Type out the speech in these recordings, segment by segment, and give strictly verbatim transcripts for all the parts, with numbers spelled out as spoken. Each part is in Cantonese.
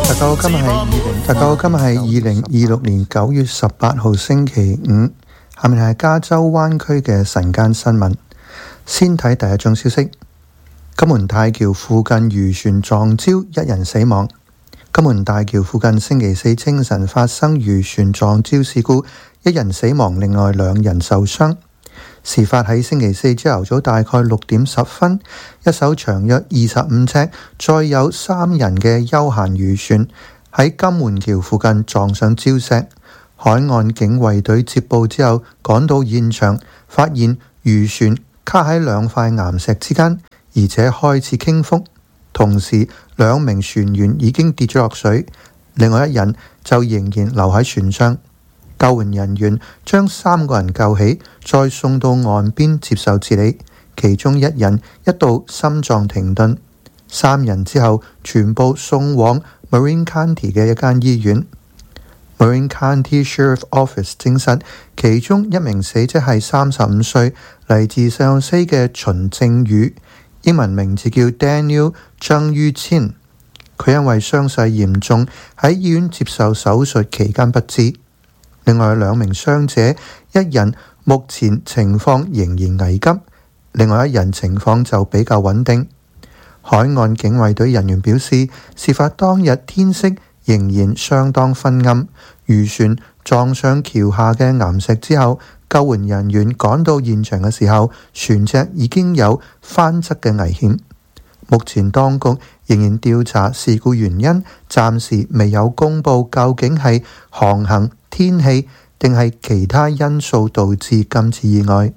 大家好，今日係二零，大家好，今日係二零二六年九月十八號星期五。下面係加州灣區嘅晨間新聞。先睇第一宗消息：金門大橋附近漁船撞礁，一人死亡。金門大橋附近星期四清晨發生漁船撞礁事故，一人死亡，另外兩人受傷。事發喺星期四朝頭早大概六點十分，一艘長約二十五尺、載有三人嘅休閒漁船喺金門橋附近撞上礁石。海岸警衛隊接報之後趕到現場，發現漁船卡喺兩塊岩石之間，而且開始傾覆。同時，兩名船員已經跌咗落水，另外一人就仍然留喺船上。救援人員將三個人救起，再送到岸邊接受治理。其中一人一度心臟停頓，三人之後全部送往 Marin County 嘅一間醫院。Marin County Sheriff Office 證實，其中一名死者係三十五歲，嚟自聖荷西嘅秦正宇，英文名字叫 Daniel 張于千。佢因為傷勢嚴重，喺醫院接受手術期間不治。另外兩名傷者，一人目前情況仍然危急，另外一人情況就比較穩定。海岸警衛隊人員表示，事發當日天色仍然相當昏暗，漁船撞上橋下嘅岩石之後，救援人員趕到現場嘅時候，船隻已經有翻側嘅危險。目前當局仍然調查事故原因，暫時未有公布究竟係航行、天氣定係其他因素導致今次意外。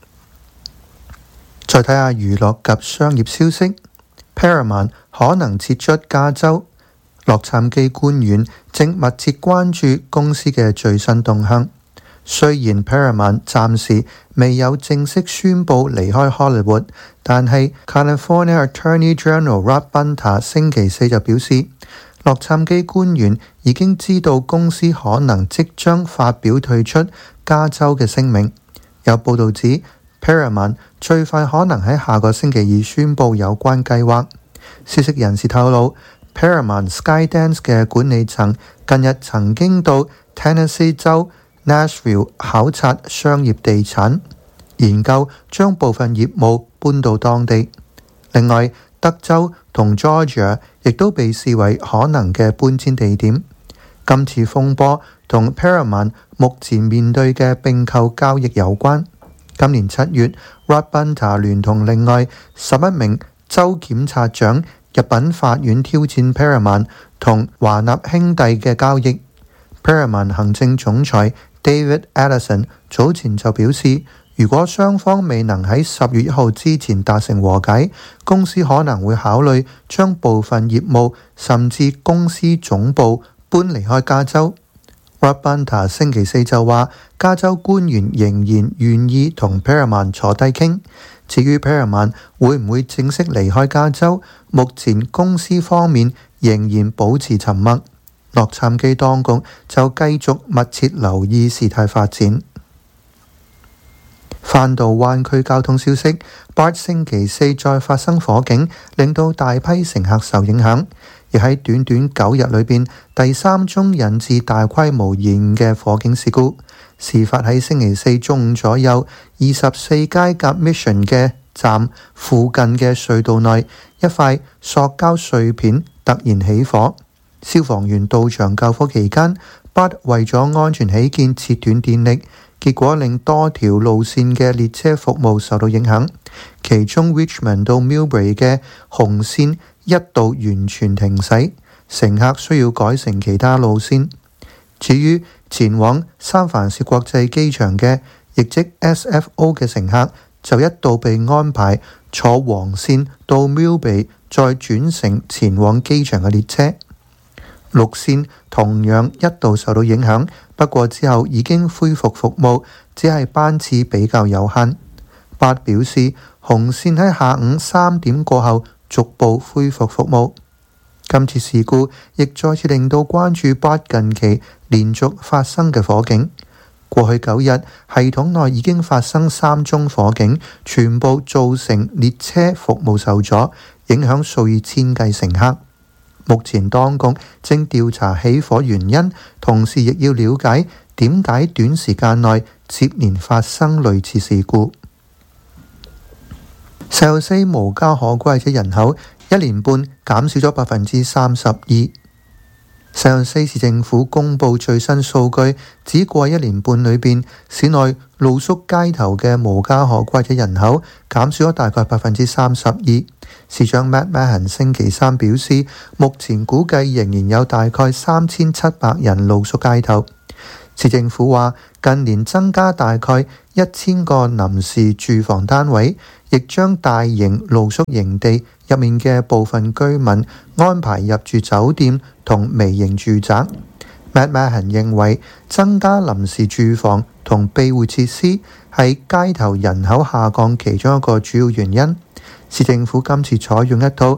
再睇下娛樂及商業消息， Paramount 可能撤出加州。洛杉磯官員正密切關注公司嘅最新動向。雖然 Paramount 暫時未有正式宣布離開 Hollywood， 但係 California Attorney General Rob Bonta 星期四就表示，洛杉磯官員已經知道公司可能即將發表退出加州嘅聲明。有報導指 Paramount 最快可能喺下個星期二宣布有關計劃。消息人士透露， Paramount Skydance 嘅管理層近日曾經到 Tennessee 州 Nashville 考察商業地產，研究將部分業務搬到當地。另外，德州同 Georgia 亦都被視為可能嘅搬遷地點。今次風波同 Paramount 目前面對嘅併購交易有關。今年七月 Rob Bonta 聯同另外十一名州檢察長入稟法院挑戰 Paramount 同華納兄弟嘅交易。Paramount 行政總裁 David Ellison 早前就表示，如果雙方未能喺十月一號之前達成和解，公司可能會考慮將部分業務甚至公司總部搬離開加州。Rob Bonta 星期四就話，加州官員仍然願意同 Paramount 坐低傾。至於 Paramount 會唔會正式離開加州，目前公司方面仍然保持沉默。洛杉磯當局就繼續密切留意事態發展。翻到灣區交通消息， B A R T 星期四再發生火警，令到大批乘客受影響，亦喺短短九日裏邊第三宗引致大規模延誤嘅火警事故。事發喺星期四中午左右，二十四街夾 Mission 嘅站附近嘅隧道內，一塊塑膠碎片突然起火。消防員到場救火期間， B A R T 為咗安全起見切斷電力，結果令多條路線嘅列車服務受到影響，其中 Richmond 到 Millbrae 嘅紅線一度完全停駛，乘客需要改乘其他路線。至於前往三藩市國際機場嘅，亦即 S F O 嘅乘客，就一度被安排坐黃線到 Millbrae，再轉乘前往機場嘅列車。綠線同樣一度受到影響，不過之後已經恢復服務，只係班次比較有限。B A R T表示，紅線喺下午三點過後逐步恢復服務。今次事故亦再次令到關注 B A R T 近期連續發生嘅火警。過去九日，系統內已經發生三宗火警，全部造成列車服務受阻，影響數以千計乘客。 目前當局正調查起火原因，同時亦要了解點解短時間內接連發生類似事故。石油四無家可歸者人口一年半減少咗百分之三十二。石油四市政府公布最新數據，指過一年半裏邊，市內露宿街頭嘅無家可歸者人口減少咗大概百分之三十二。市長 Matt Mahan 星期三表示，目前估計仍然有大概三千七百人露宿街頭。市政府話，近年增加大概一千個臨時住房單位，亦將大型露宿營地入面嘅部分居民安排入住酒店同微型住宅。Matt Mahan 認為，增加臨時住房同庇護設施係街頭人口下降其中一個主要原因。市政府今次採用一套